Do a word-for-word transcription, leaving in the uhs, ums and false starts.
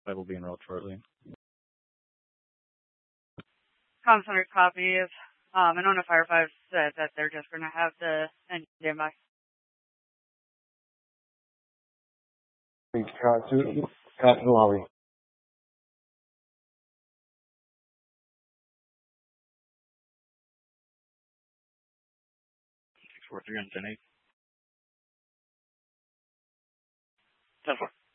I will be enrolled shortly. Comm Center copies. Um, I know the firefighters said that they're just going to have the engine standby. Cut to, cut to the lobby. six four three on ten eight. ten four.